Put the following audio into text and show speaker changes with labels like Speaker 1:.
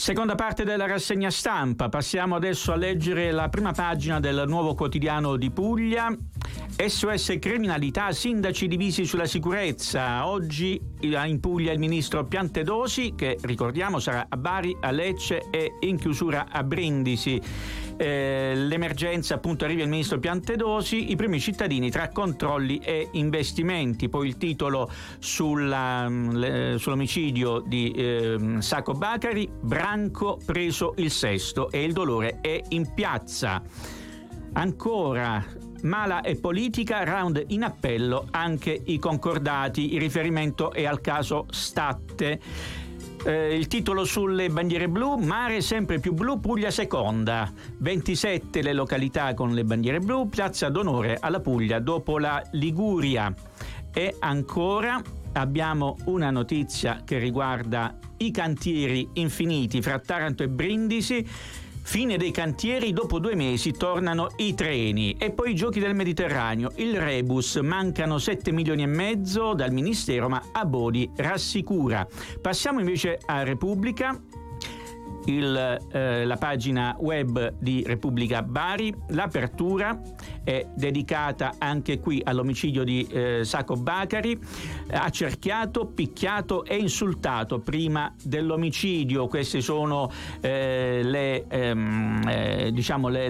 Speaker 1: Seconda parte della rassegna stampa. Passiamo adesso a leggere la prima pagina del Nuovo Quotidiano di Puglia. SOS criminalità, sindaci divisi sulla sicurezza. Oggi in Puglia il ministro Piantedosi, che ricordiamo sarà a Bari, a Lecce e in chiusura a Brindisi. L'emergenza, appunto, arriva il ministro Piantedosi, i primi cittadini tra controlli e investimenti. Poi il titolo sull'omicidio di Sacco Bacari: Branco preso il sesto e il dolore è in piazza. Ancora, mala e politica, round in appello anche i concordati. Il riferimento è al caso Statte. Il titolo sulle bandiere blu: mare sempre più blu, Puglia seconda. 27 le località con le bandiere blu, piazza d'onore alla Puglia dopo la Liguria. E ancora abbiamo una notizia che riguarda i cantieri infiniti fra Taranto e Brindisi. Fine dei cantieri, dopo 2 mesi tornano i treni. E poi i giochi del Mediterraneo, il rebus, mancano 7 milioni e mezzo dal Ministero, ma Abodi rassicura. Passiamo invece a Repubblica. La pagina web di Repubblica Bari, l'apertura è dedicata anche qui all'omicidio di Sacco Bacari, accerchiato, picchiato e insultato prima dell'omicidio. Queste sono le